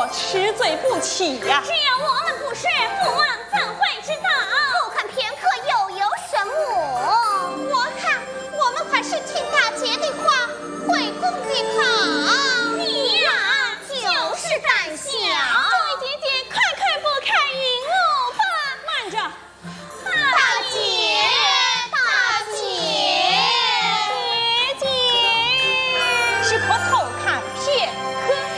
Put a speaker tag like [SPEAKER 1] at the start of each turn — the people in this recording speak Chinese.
[SPEAKER 1] 我吃罪不起呀！
[SPEAKER 2] 只要我们不是父王